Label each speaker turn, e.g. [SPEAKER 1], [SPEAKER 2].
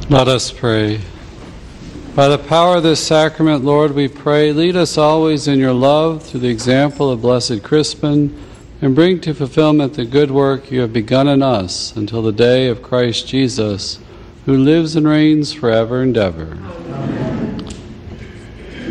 [SPEAKER 1] Let us pray. By the power of this sacrament, Lord, we pray, lead us always in your love through the example of Blessed Crispin, and bring to fulfillment the good work you have begun in us until the day of Christ Jesus, who lives and reigns forever and ever.